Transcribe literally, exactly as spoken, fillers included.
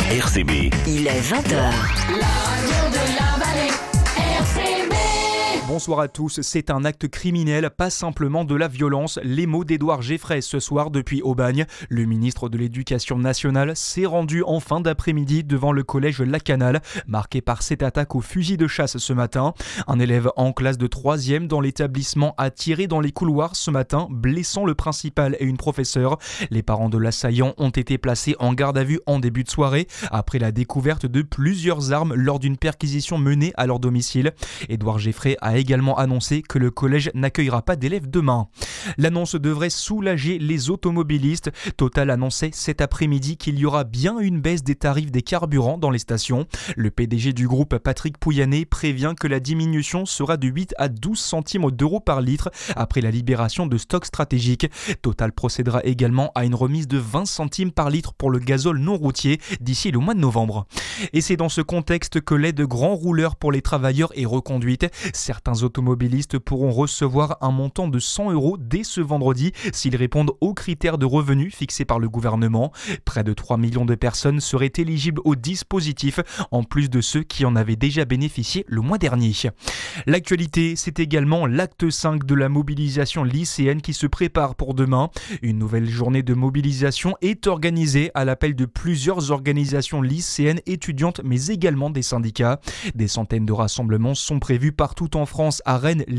R C B. Il est vingt heures. La radio de la vallée, R C B. Bonsoir à tous, c'est un acte criminel, pas simplement de la violence. Les mots d'Édouard Geffray ce soir depuis Aubagne. Le ministre de l'Éducation nationale s'est rendu en fin d'après-midi devant le collège Lacanal, marqué par cette attaque au fusil de chasse ce matin. Un élève en classe de troisième dans l'établissement a tiré dans les couloirs ce matin, blessant le principal et une professeure. Les parents de l'assaillant ont été placés en garde à vue en début de soirée, après la découverte de plusieurs armes lors d'une perquisition menée à leur domicile. Édouard Geffray a également annoncé que le collège n'accueillera pas d'élèves demain. L'annonce devrait soulager les automobilistes. Total annonçait cet après-midi qu'il y aura bien une baisse des tarifs des carburants dans les stations. Le P D G du groupe, Patrick Pouyanné, prévient que la diminution sera de huit à douze centimes d'euros par litre après la libération de stocks stratégiques. Total procédera également à une remise de vingt centimes par litre pour le gazole non routier d'ici le mois de novembre. Et c'est dans ce contexte que l'aide grand rouleur pour les travailleurs est reconduite. Certains automobilistes pourront recevoir un montant de cent euros dès ce vendredi s'ils répondent aux critères de revenus fixés par le gouvernement. Près de trois millions de personnes seraient éligibles au dispositif, en plus de ceux qui en avaient déjà bénéficié le mois dernier. L'actualité, c'est également l'acte cinq de la mobilisation lycéenne qui se prépare pour demain. Une nouvelle journée de mobilisation est organisée à l'appel de plusieurs organisations lycéennes étudiantes, mais également des syndicats. Des centaines de rassemblements sont prévus partout en France, à Rennes,